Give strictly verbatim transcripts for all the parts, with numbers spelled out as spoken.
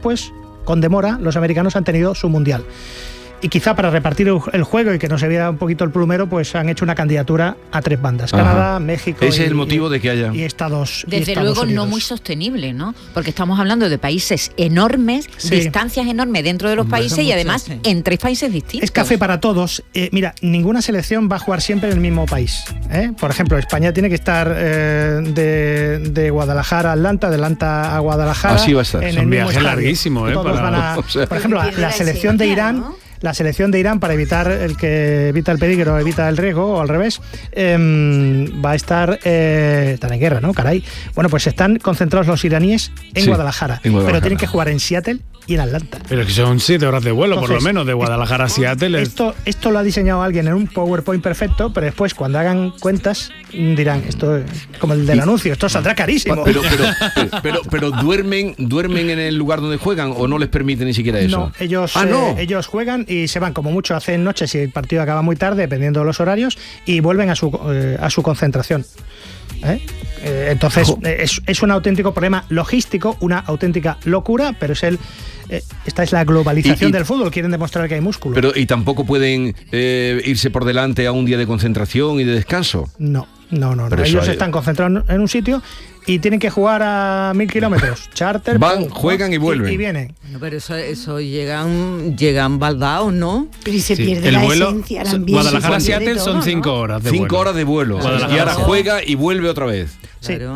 después, con demora, los americanos han tenido su mundial. Y quizá para repartir el juego y que no se viera un poquito el plumero, pues han hecho una candidatura a tres bandas: Ajá. Canadá, México. Ese y, es el motivo de que haya. Y Estados Desde y Estados luego Unidos. no muy sostenible, ¿no? Porque estamos hablando de países enormes, sí. distancias enormes dentro de los Hombre, países y además sí. en tres países distintos. Es café para todos. Eh, mira, ninguna selección va a jugar siempre en el mismo país, ¿eh? Por ejemplo, España tiene que estar eh, de, de Guadalajara a Atlanta, de Atlanta a Guadalajara. Así va a estar. En es un viaje larguísimo, ¿eh? Para... Van a, o sea, por ejemplo, la, la selección de Irán. ¿no? La selección de Irán, para evitar el que evita el peligro, evita el riesgo, o al revés, eh, va a estar eh, están en guerra, ¿no? Caray. Bueno, pues están concentrados los iraníes en, sí, Guadalajara, en Guadalajara, pero tienen que jugar en Seattle y en Atlanta. Pero que son siete horas de vuelo, Entonces, por lo menos, de Guadalajara a Seattle. Es... Esto, esto lo ha diseñado alguien en un PowerPoint perfecto, pero después, cuando hagan cuentas, dirán, esto es como el del anuncio, esto saldrá carísimo. Pero, pero, pero, pero, pero ¿duermen, ¿duermen en el lugar donde juegan o no les permite ni siquiera eso? No, ellos, ah, ¿no? Eh, ellos juegan y se van, como mucho, hacen noches si el partido acaba muy tarde, dependiendo de los horarios, y vuelven a su, eh, a su concentración. ¿Eh? Eh, entonces es, es un auténtico problema logístico, una auténtica locura, pero es el eh, esta es la globalización y, y, del fútbol, quieren demostrar que hay músculo. Pero y tampoco pueden eh, irse por delante a un día de concentración y de descanso. No, no, no, no. Ellos hay... están concentrados en un sitio y tienen que jugar a mil kilómetros. Charter. Van, pum, juegan y vuelven. Y, y vienen. No, pero eso, eso llegan, llegan baldados, ¿no? Pero y se sí. pierde el la vuelo, esencia, el ambiente. Guadalajara a Seattle son cinco ¿no? horas de cinco vuelo. horas de vuelo. Claro. Y ahora juega y vuelve otra vez. Sí. Claro.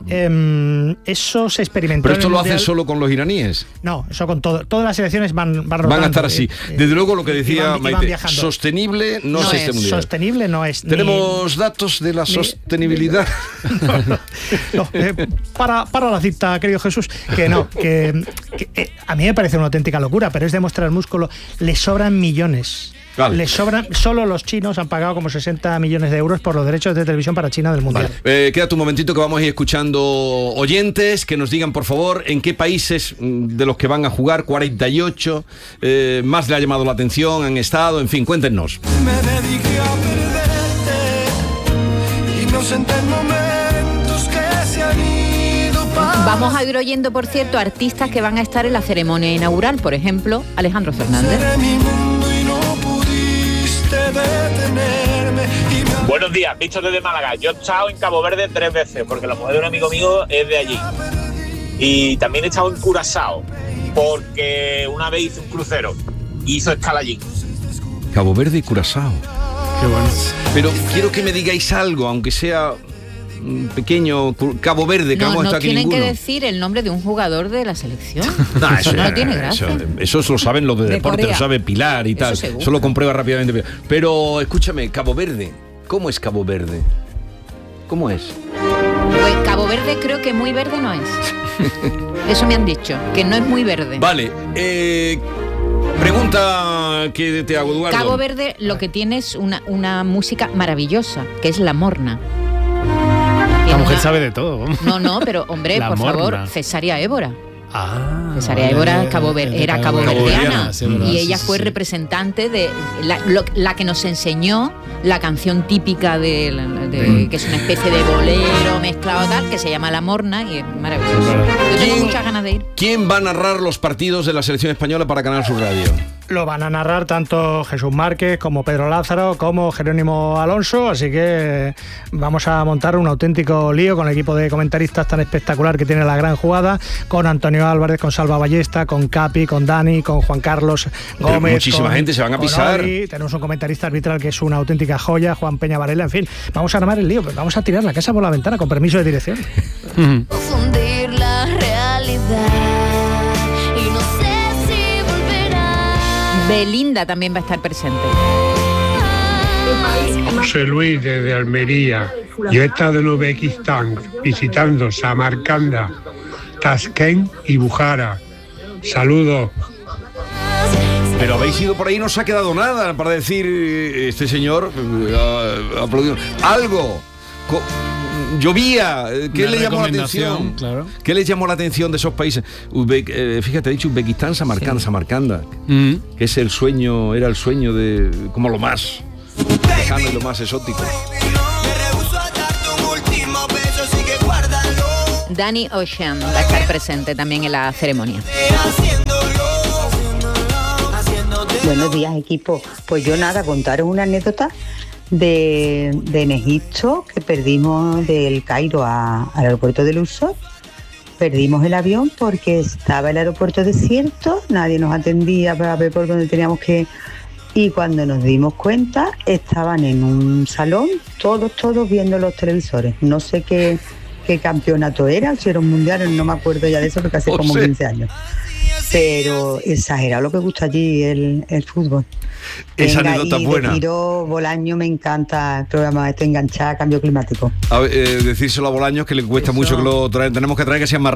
Eh, eso se experimentó. Pero esto en el lo mundial. hacen solo con los iraníes. No, eso con todo. Todas las selecciones van van, van a estar así. Eh, Desde luego lo que decía van, Maite, sostenible no, no es este mundial. Sostenible no es. Tenemos ni, datos de la ni, sostenibilidad. No, no, no, eh, para, para la cita, querido Jesús, que no, que, que eh, a mí me parece una auténtica locura, pero es demostrar músculo. Le sobran millones. Vale. Les sobran, solo los chinos han pagado como sesenta millones de euros por los derechos de televisión para China del Mundial. Vale. Eh, quédate un momentito que vamos a ir escuchando oyentes que nos digan, por favor, en qué países de los que van a jugar, cuarenta y ocho, eh, más le ha llamado la atención, han estado, en fin, cuéntenos. Me dediqué a perderte y no senté momentos que se han ido para... Vamos a ir oyendo, por cierto, artistas que van a estar en la ceremonia inaugural, por ejemplo, Alejandro Fernández. Buenos días, Víctor desde Málaga. Yo he estado en Cabo Verde tres veces porque la mujer de un amigo mío es de allí. Y también he estado en Curazao porque una vez hice un crucero y hizo escala allí. Cabo Verde y Curazao. Qué bueno. Pero quiero que me digáis algo, aunque sea pequeño. Cabo Verde, que no, vamos no a estar aquí tienen ninguno. que decir el nombre de un jugador de la selección. No, eso, no tiene gracia. Eso, eso lo saben los de, de deporte, Corea. Lo sabe Pilar y eso tal. Seguro. Eso lo comprueba rápidamente. Pero escúchame, Cabo Verde. ¿Cómo es Cabo Verde? ¿Cómo es? Pues Cabo Verde creo que muy verde no es. Eso me han dicho, que no es muy verde. Vale. Eh, pregunta que te hago, Eduardo. Cabo Verde lo que tiene es una, una música maravillosa, que es la morna. La mujer una... sabe de todo. No, no, pero hombre, la por morna. favor, Cesárea Évora. Ah, Cesárea vale, Évora Cabo Ver, era caboverdiana sí, y ella sí, fue sí. representante de la, lo, la que nos enseñó la canción típica de, de mm. que es una especie de bolero mezclado tal, que se llama La Morna y es maravilloso. Yo tengo muchas ganas de ir. ¿Quién va a narrar los partidos de la selección española para Canal Sur Radio? Lo van a narrar tanto Jesús Márquez como Pedro Lázaro como Jerónimo Alonso, así que vamos a montar un auténtico lío con el equipo de comentaristas tan espectacular que tiene La Gran Jugada, con Antonio Álvarez, con Salva Ballesta, con Capi, con Dani, con Juan Carlos Gómez. Pero muchísima con, gente se van a pisar. Ori, tenemos un comentarista arbitral que es una auténtica joya, Juan Peña Varela, en fin, vamos a armar el lío, vamos a tirar la casa por la ventana con permiso de dirección. Confundir la realidad. Belinda también va a estar presente. José Luis desde Almería. Yo he estado en Uzbekistán visitando Samarcanda, Tashkent y Bujara. Saludos. Pero habéis ido por ahí, no os ha quedado nada para decir este señor ha, ha producido algo. Co- Llovía, ¿qué Una le llamó la atención? Claro. ¿Qué les llamó la atención de esos países? Uzbe- eh, fíjate, he dicho Uzbekistán, Samarcanda, sí. Samarcanda, mm. que es el sueño, era el sueño de como lo más lejano y lo más exótico. Danny Ocean va a estar presente también en la ceremonia. Buenos días, equipo. Pues yo nada, contaros una anécdota de, de en Egipto, que perdimos del Cairo a, al aeropuerto de Luxor. Perdimos el avión porque estaba el aeropuerto desierto, nadie nos atendía para ver por dónde teníamos que... Y cuando nos dimos cuenta, estaban en un salón, todos, todos viendo los televisores. No sé qué, qué campeonato era, si era un mundial, no me acuerdo ya de eso, porque hace Oh, como sí. quince años. Pero exagerado lo que gusta allí el, el fútbol. Esa Venga, anécdota y buena. de tiro, Bolaño, me encanta el programa este, enganchada, cambio climático. A ver, eh, decírselo a Bolaños que le cuesta Eso. mucho que lo traen. Tenemos que traer que sea más